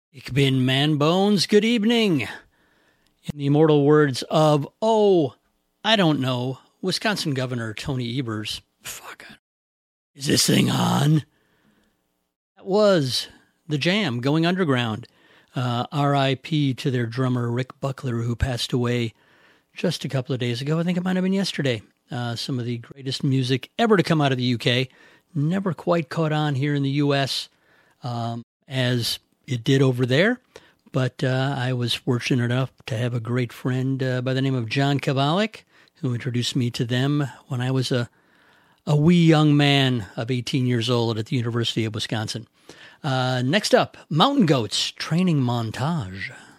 Ich bin Man Bones. Good evening. In the immortal words of, I don't know, Wisconsin Governor Tony Evers. Fuck. Is this thing on? That was The Jam, Going Underground. R.I.P. to their drummer, Rick Buckler, who passed away just a couple of days ago. I think it might have been yesterday. Some of the greatest music ever to come out of the UK. Never quite caught on here in the U.S. As it did over there. But I was fortunate enough to have a great friend by the name of John Kovalik, who introduced me to them when I was a wee young man of 18 years old at the University of Wisconsin. Next up, Mountain Goats Training Montage.